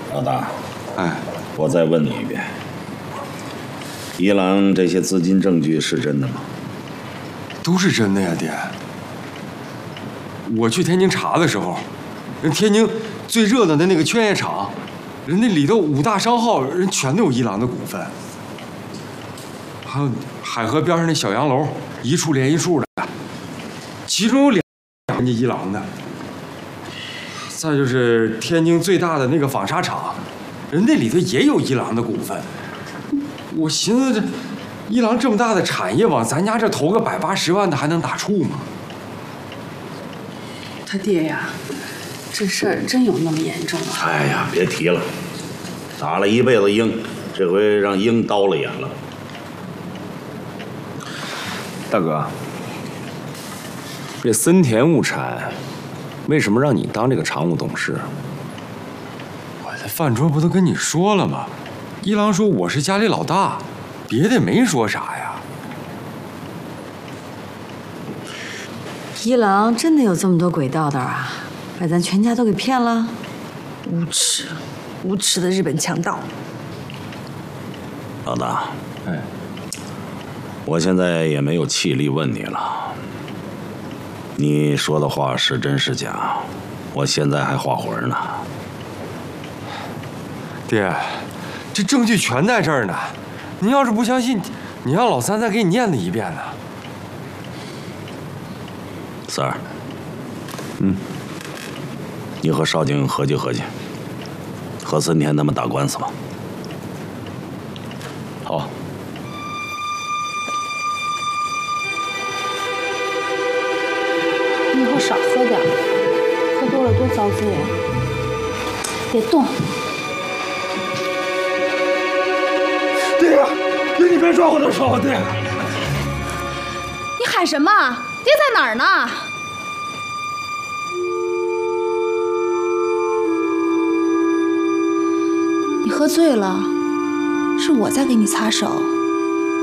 老大， 哎， 我再问你一遍，伊朗这些资金证据是真的吗？ 都是真的呀，爹。我去天津查的时候，人天津最热闹的那个劝业场，人那里头5大商号人全都有伊朗的股份，还有海河边上那小洋楼，一处连一处的，其中有2人家伊朗的。再就是天津最大的那个纺纱厂，人那里头也有伊朗的股份。我寻思这伊朗这么大的产业，往咱家这投个180万的，还能打怵吗？ 他爹呀，这事儿真有那么严重啊？ 哎呀，别提了，打了一辈子鹰，这回让鹰刀了眼了。 大哥，这森田物产为什么让你当这个常务董事？ 我在饭桌不都跟你说了吗？一郎说我是家里老大，别的没说啥呀。 一郎真的有这么多鬼道道啊？把咱全家都给骗了？ 无耻，无耻的日本强盗！ 老大， 哎， 我现在也没有气力问你了。你说的话是真是假？我现在还画魂呢。 爹，这证据全在这儿呢。您要是不相信，你让老三再给你念叨一遍呢。 三儿，你和少景合计合计，和森田他们打官司吧。 好。 你以后少喝点，喝多了多遭罪啊！别动。 爹呀，爹，你别抓我的手，爹！ 你喊什么？爹在哪儿呢？你喝醉了，是我在给你擦手。